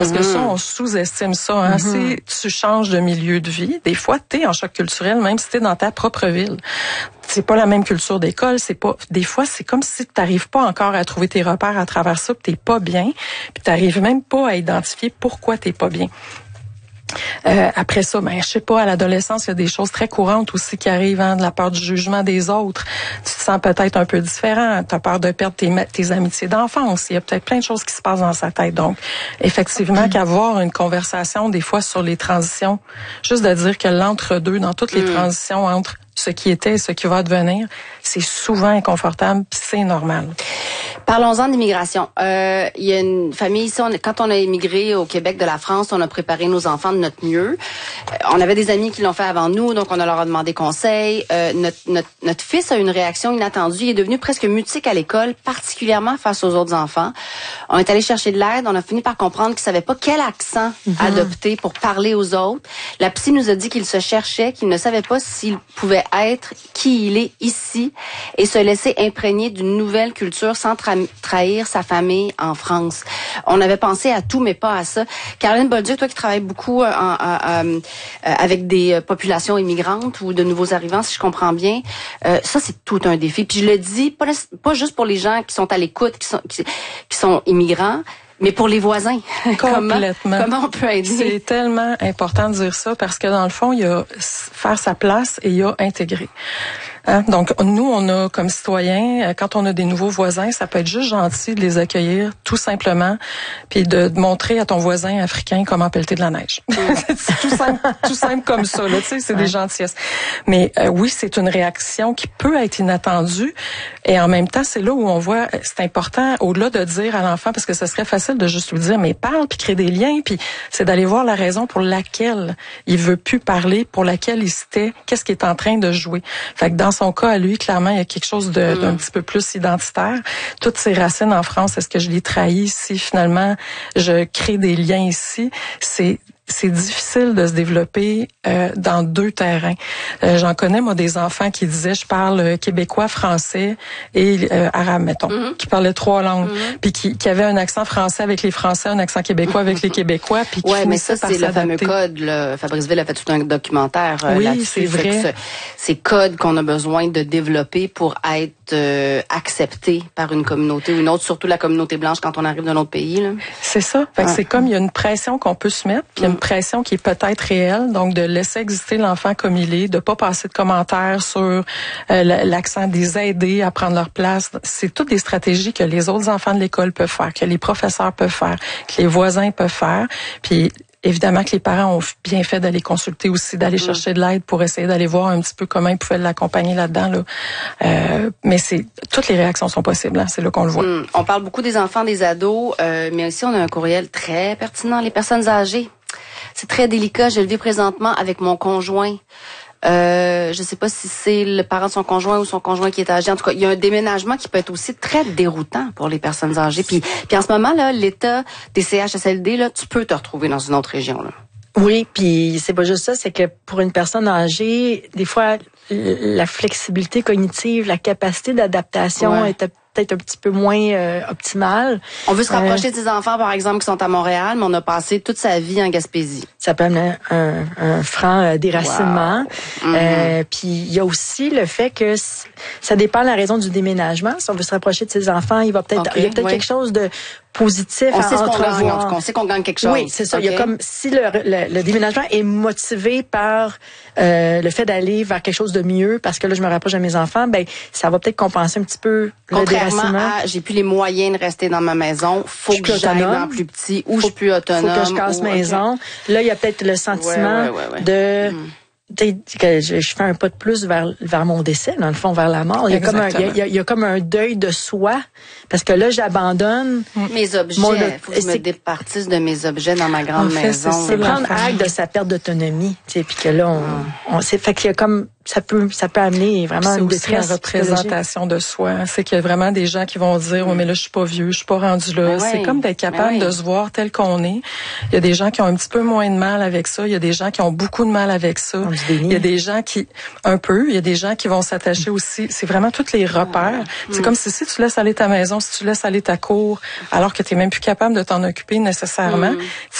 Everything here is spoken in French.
Parce que ça, on sous-estime ça. Hein? Si tu changes de milieu de vie, des fois, t'es en choc culturel, même si t'es dans ta propre ville. C'est pas la même culture d'école, c'est pas. Des fois, c'est comme si t'arrives pas encore à trouver tes repères à travers ça, puis t'es pas bien, puis t'arrives même pas à identifier pourquoi t'es pas bien. Après ça, je sais pas, à l'adolescence, il y a des choses très courantes aussi qui arrivent, hein, de la peur du jugement des autres. Tu te sens peut-être un peu différent, tu as peur de perdre tes amitiés d'enfance. Il y a peut-être plein de choses qui se passent dans sa tête. Donc, effectivement, qu'avoir une conversation des fois sur les transitions, juste de dire que l'entre-deux, dans toutes les transitions entre ce qui était et ce qui va devenir, c'est souvent inconfortable, puis c'est normal. Parlons-en d'immigration. Il y a une famille ici, quand on a immigré au Québec de la France, on a préparé nos enfants de notre mieux. On avait des amis qui l'ont fait avant nous, donc on leur a demandé conseil. Notre fils a une réaction inattendue. Il est devenu presque mutique à l'école, particulièrement face aux autres enfants. On est allé chercher de l'aide. On a fini par comprendre qu'il savait pas quel accent adopter pour parler aux autres. La psy nous a dit qu'il se cherchait, qu'il ne savait pas s'il pouvait être qui il est ici et se laisser imprégner d'une nouvelle culture sans trahir sa famille en France. On avait pensé à tout, mais pas à ça. Caroline Bolduc, toi qui travailles beaucoup avec des populations immigrantes ou de nouveaux arrivants, si je comprends bien, ça c'est tout un défi. Puis je le dis, pas juste pour les gens qui sont à l'écoute, qui sont immigrants, mais pour les voisins. Complètement. Comment on peut aider? C'est tellement important de dire ça parce que dans le fond, il y a faire sa place et il y a intégrer. Hein? Donc, nous, on a comme citoyens, quand on a des nouveaux voisins, ça peut être juste gentil de les accueillir, tout simplement, puis de montrer à ton voisin africain comment pelleter de la neige. C'est tout simple comme ça, là, tu sais, c'est des gentillesses. Mais oui, c'est une réaction qui peut être inattendue, et en même temps, c'est là où on voit, c'est important, au-delà de dire à l'enfant, parce que ce serait facile de juste lui dire, mais parle, puis crée des liens, puis c'est d'aller voir la raison pour laquelle il veut plus parler, pour laquelle il s'était, qu'est-ce qu'il est en train de jouer. Fait que dans son cas, à lui, clairement, il y a quelque chose d'un petit peu plus identitaire. Toutes ses racines en France, est-ce que je les trahis si finalement je crée des liens ici? C'est difficile de se développer dans deux terrains. J'en connais, moi, des enfants qui disaient, je parle québécois, français et arabe, mettons, qui parlaient 3 langues, puis qui avaient un accent français avec les Français, un accent québécois avec les Québécois, puis qui mais ça, c'est le fameux code. Là. Fabrice Ville a fait tout un documentaire là-dessus. C'est vrai. Ces codes qu'on a besoin de développer pour être accepté par une communauté ou une autre, surtout la communauté blanche quand on arrive d'un autre pays. Là. C'est ça. Fait que c'est comme il y a une pression qu'on peut se mettre, puis une pression qui est peut-être réelle, donc de laisser exister l'enfant comme il est, de pas passer de commentaires sur l'accent, des aider à prendre leur place. C'est toutes des stratégies que les autres enfants de l'école peuvent faire, que les professeurs peuvent faire, que les voisins peuvent faire. Puis évidemment que les parents ont bien fait d'aller consulter aussi, d'aller chercher de l'aide pour essayer d'aller voir un petit peu comment ils pouvaient l'accompagner là-dedans. Là. Mais toutes les réactions sont possibles, hein, c'est là qu'on le voit. On parle beaucoup des enfants, des ados, mais aussi on a un courriel très pertinent, les personnes âgées. C'est très délicat, je le vis présentement avec mon conjoint. Je sais pas si c'est le parent de son conjoint ou son conjoint qui est âgé. En tout cas, il y a un déménagement qui peut être aussi très déroutant pour les personnes âgées. Puis en ce moment là, l'état des CHSLD là, tu peux te retrouver dans une autre région là. Oui, puis c'est pas juste ça, c'est que pour une personne âgée, des fois la flexibilité cognitive, la capacité d'adaptation est peut-être un petit peu moins optimale. On veut se rapprocher de ses enfants, par exemple, qui sont à Montréal, mais on a passé toute sa vie en Gaspésie. Ça peut amener un franc déracinement. Wow. Puis il y a aussi le fait que ça dépend de la raison du déménagement. Si on veut se rapprocher de ses enfants, il y a peut-être quelque chose de positif on sait à entrevoir. On sait qu'on gagne quelque chose. Oui, c'est ça. Il y a comme si le déménagement est motivé par le fait d'aller vers quelque chose de mieux, parce que là je me rapproche de mes enfants, ben ça va peut-être compenser un petit peu le déracinement. J'ai plus les moyens de rester dans ma maison, faut que j'aille dans plus petit, ou je suis plus autonome, faut que je casse maison. Là il y a peut-être le sentiment de que je fais un pas de plus vers mon décès, dans le fond, vers la mort. Il y a comme un deuil de soi, parce que là, j'abandonne mes objets. Faut que je me départisse de mes objets dans ma grande maison. C'est prendre acte de sa perte d'autonomie, puis que là, fait qu'il y a comme ça peut amener vraiment une détresse. C'est aussi la représentation de soi. C'est qu'il y a vraiment des gens qui vont dire, mais là, je suis pas vieux, je suis pas rendu là. C'est comme d'être capable de se voir tel qu'on est. Il y a des gens qui ont un petit peu moins de mal avec ça. Il y a des gens qui ont beaucoup de mal avec ça. Il y a des gens qui, il y a des gens qui vont s'attacher aussi. C'est vraiment tous les repères. C'est comme si tu laisses aller ta maison, si tu laisses aller ta cour, alors que tu n'es même plus capable de t'en occuper nécessairement.